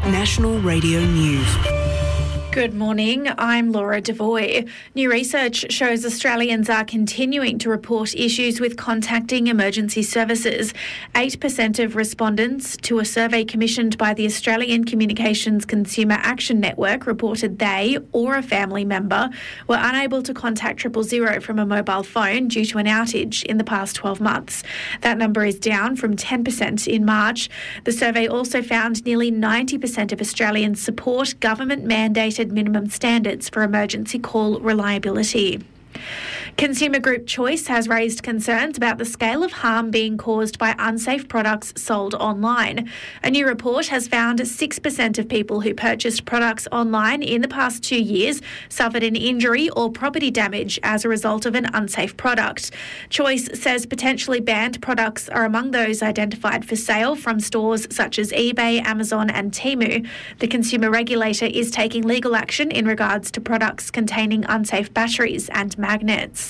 National Radio News. Good morning, I'm Laura Devoy. New research shows Australians are continuing to report issues with contacting emergency services. 8% of respondents to a survey commissioned by the Australian Communications Consumer Action Network reported they or a family member were unable to contact 000 from a mobile phone due to an outage in the past 12 months. That number is down from 10% in March. The survey also found nearly 90% of Australians support government-mandated minimum standards for emergency call reliability. Consumer group Choice has raised concerns about the scale of harm being caused by unsafe products sold online. A new report has found 6% of people who purchased products online in the past 2 years suffered an injury or property damage as a result of an unsafe product. Choice says potentially banned products are among those identified for sale from stores such as eBay, Amazon and Temu. The consumer regulator is taking legal action in regards to products containing unsafe batteries and magnets.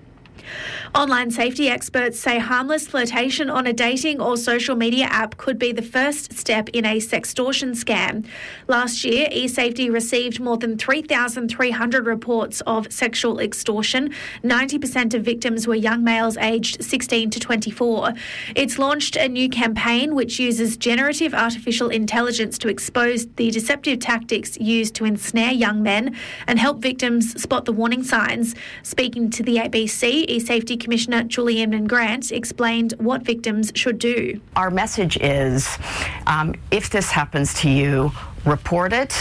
Online safety experts say harmless flirtation on a dating or social media app could be the first step in a sextortion scam. Last year, eSafety received more than 3,300 reports of sexual extortion. 90% of victims were young males aged 16 to 24. It's launched a new campaign which uses generative artificial intelligence to expose the deceptive tactics used to ensnare young men and help victims spot the warning signs. Speaking to the ABC, eSafety Commissioner Julian Grant explained what victims should do. Our message is, if this happens to you, report it,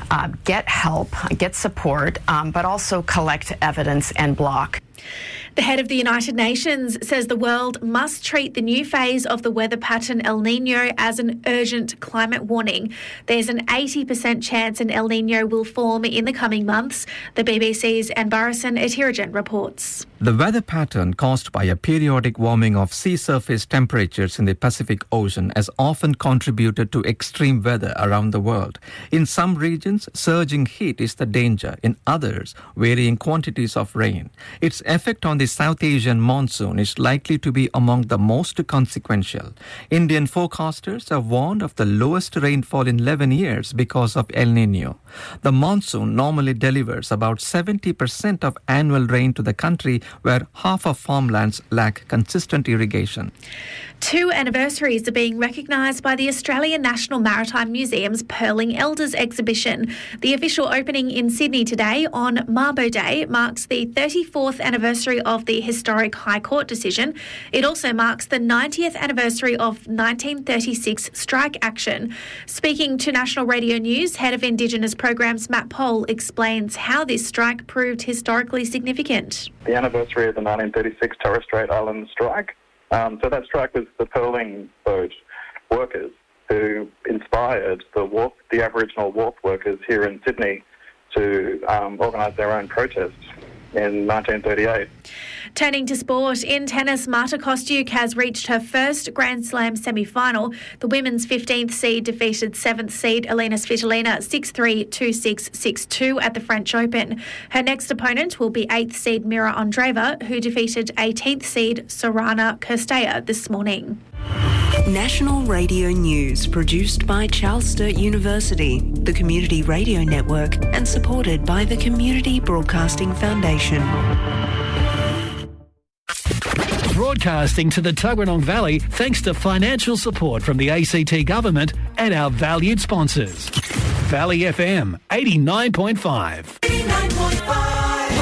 get help, get support, but also collect evidence and block. The head of the United Nations says the world must treat the new phase of the weather pattern El Niño as an urgent climate warning. There's an 80% chance an El Niño will form in the coming months. The BBC's Anbarasan Etirajan reports. The weather pattern caused by a periodic warming of sea surface temperatures in the Pacific Ocean has often contributed to extreme weather around the world. In some regions, surging heat is the danger. In others, varying quantities of rain. Its effect on the South Asian monsoon is likely to be among the most consequential. Indian forecasters have warned of the lowest rainfall in 11 years because of El Niño. The monsoon normally delivers about 70% of annual rain to the country, where half of farmlands lack consistent irrigation. 2 anniversaries are being recognised by the Australian National Maritime Museum's Pearling Elders exhibition. The official opening in Sydney today on Mabo Day marks the 34th anniversary of the historic High Court decision. It also marks the 90th anniversary of 1936 strike action. Speaking to National Radio News, Head of Indigenous Programs Matt Pohl explains how this strike proved historically significant. The anniversary of the 1936 Torres Strait Island strike. So that strike was the pearling boat workers who inspired the Aboriginal wharf workers here in Sydney to organise their own protest in 1938. Turning to sport, in tennis, Marta Kostyuk has reached her first Grand Slam semi-final. The women's 15th seed defeated 7th seed Elena Svitolina 6-3, 2-6, 6-2 at the French Open. Her next opponent will be 8th seed Mira Andreeva, who defeated 18th seed Sorana Cirstea this morning. National Radio News, produced by Charles Sturt University, the Community Radio Network, and supported by the Community Broadcasting Foundation. Broadcasting to the Tuggeranong Valley thanks to financial support from the ACT Government and our valued sponsors. Valley FM 89.5. 89.5.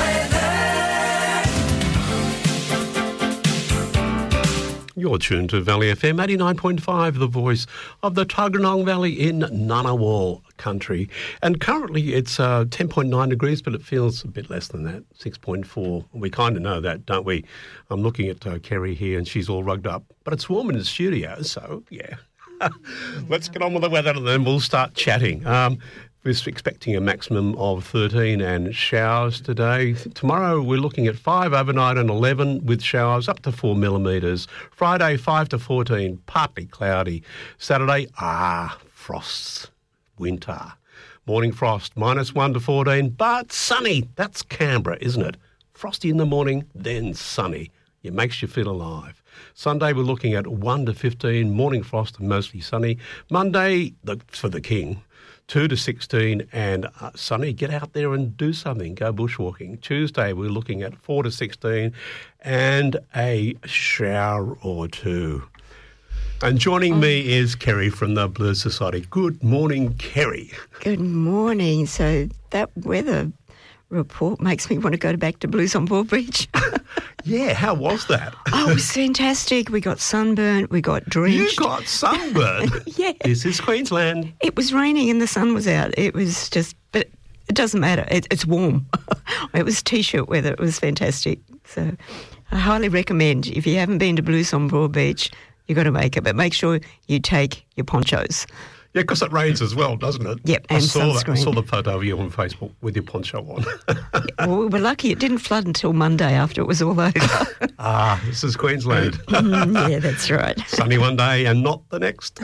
You're tuned to Valley FM 89.5, the voice of the Tuggeranong Valley in Ngunnawal country. And currently it's 10.9 degrees, but it feels a bit less than that, 6.4. We kind of know that, don't we? I'm looking at Kerry here and she's all rugged up. But it's warm in the studio, so yeah. Let's get on with the weather and then we'll start chatting. We're expecting a maximum of 13 and showers today. Tomorrow we're looking at 5 overnight and 11 with showers up to 4 millimetres. Friday 5 to 14, partly cloudy. Saturday, frosts, winter. Morning frost, -1 to 14, but sunny. That's Canberra, isn't it? Frosty in the morning, then sunny. It makes you feel alive. Sunday, we're looking at 1 to 15, morning frost and mostly sunny. Monday, for the king, 2 to 16 and sunny. Get out there and do something. Go bushwalking. Tuesday, we're looking at 4 to 16 and a shower or two. And joining me is Kerry from the Blues Society. Good morning, Kerry. Good morning. So that weather report makes me want to go back to Blues on Broadbeach. Yeah, how was that? Oh, it was fantastic. We got sunburnt, we got drenched. You got sunburnt? Yeah. This is Queensland. It was raining and the sun was out. It was just, but it doesn't matter. It's warm. It was T-shirt weather. It was fantastic. So I highly recommend, if you haven't been to Blues on Broadbeach, you've got to make it, but make sure you take your ponchos. Yeah, because it rains as well, doesn't it? Yep, and sunscreen. I saw the photo of you on Facebook with your poncho on. Yeah, well, we were lucky it didn't flood until Monday after it was all over. This is Queensland. Yeah, that's right. Sunny one day and not the next.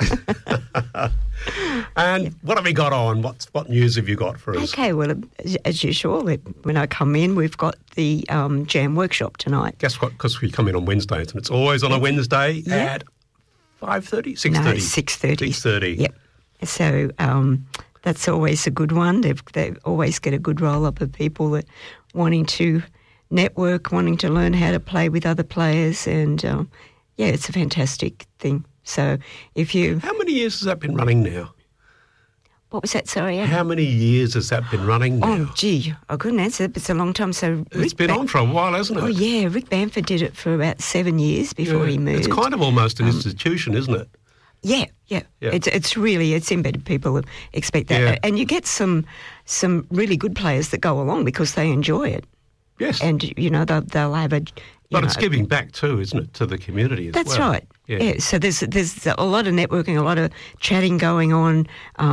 And what have we got on? What news have you got for us? Okay, well, as usual, when I come in, we've got the jam workshop tonight. Guess what? Because we come in on Wednesdays, and it's always on a Wednesday at 5:30, 6:30? No, 6:30. 6:30. Yep. So that's always a good one. They always get a good roll-up of people that wanting to network, wanting to learn how to play with other players, and yeah, it's a fantastic thing. So if you... How many years has that been running now? What was that, sorry? How many years has that been running now? Oh, gee, I couldn't answer. It's a long time. So it's been on for a while, hasn't it? Oh, yeah. Rick Bamford did it for about 7 years before he moved. It's kind of almost an institution, isn't it? Yeah. It's really, it's embedded. People expect that. Yeah. And you get some really good players that go along because they enjoy it. Yes. And, they'll have a... But it's giving back too, isn't it, to the community as well? That's right. Yeah. So there's a lot of networking, a lot of chatting going on.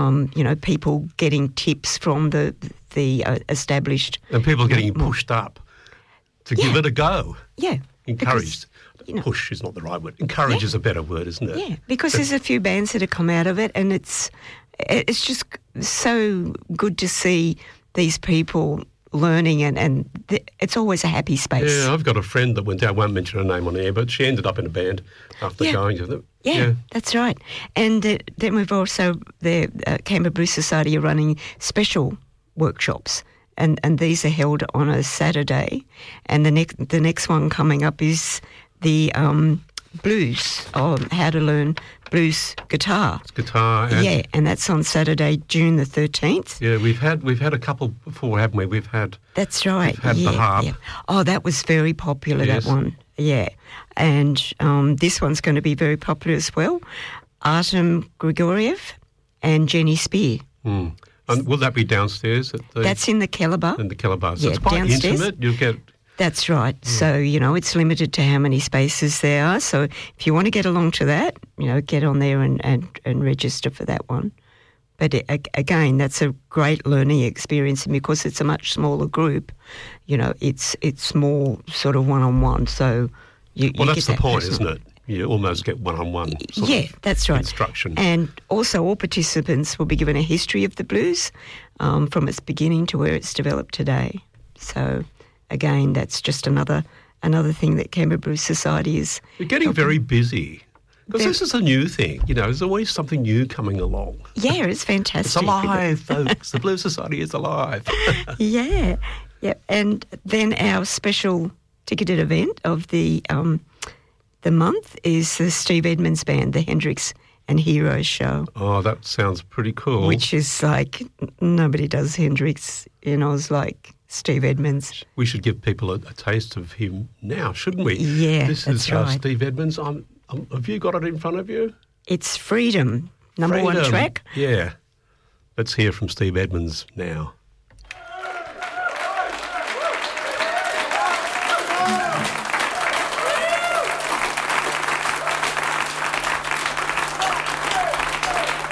People getting tips from the established, and people getting pushed up to give it a go. Yeah, encouraged. Push is not the right word. Encourage is a better word, isn't it? Yeah, because there's a few bands that have come out of it, and it's just so good to see these people learning, and it's always a happy space. Yeah, I've got a friend that went out, I won't mention her name on air, but she ended up in a band after going to them. Yeah, that's right. And then we've also, the Canberra Blues Society are running special workshops, and these are held on a Saturday, and the next one coming up is the blues, or how to learn blues guitar. It's guitar. And that's on Saturday, June the 13th. Yeah, we've had a couple before, haven't we? That's right. We've had the harp. Yeah. Oh, that was very popular, yes. that one. Yeah. And this one's going to be very popular as well. Artem Grigoriev and Jenny Spear. Mm. And will that be downstairs? That's in the Keller Bar. In the Keller Bar. So yeah, it's quite downstairs. Intimate. You'll get... That's right. So, it's limited to how many spaces there are. So if you want to get along to that, get on there and register for that one. But again, that's a great learning experience, and because it's a much smaller group, it's more sort of one-on-one. So you that's get the point, isn't it? You almost get one-on-one that's right. instruction. And also all participants will be given a history of the blues from its beginning to where it's developed today. So... Again, that's just another thing that Canberra Blues Society is. You're getting very busy. Because this is a new thing. There's always something new coming along. Yeah, it's fantastic. It's alive, folks. The Blues Society is alive. Yeah. And then our special ticketed event of the month is the Steve Edmonds Band, the Hendrix and Heroes show. Oh, that sounds pretty cool. Which is like, nobody does Hendrix in Oz like Steve Edmonds. We should give people a taste of him now, shouldn't we? Yeah, this is right. Steve Edmonds. Have you got it in front of you? It's Freedom, number one track. Yeah. Let's hear from Steve Edmonds now.